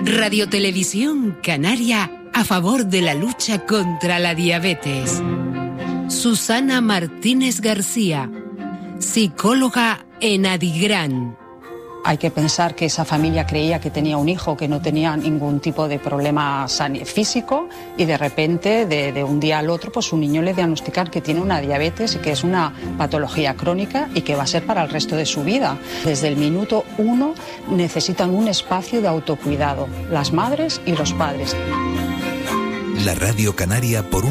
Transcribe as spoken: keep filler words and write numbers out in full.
Radio Televisión Canaria a favor de la lucha contra la diabetes. Susana Martínez García, psicóloga en Adigran. Hay que pensar que esa familia creía que tenía un hijo que no tenía ningún tipo de problema físico y de repente, de, de un día al otro, pues un niño le diagnostican que tiene una diabetes y que es una patología crónica y que va a ser para el resto de su vida. Desde el minuto uno necesitan un espacio de autocuidado, las madres y los padres. La Radio Canaria por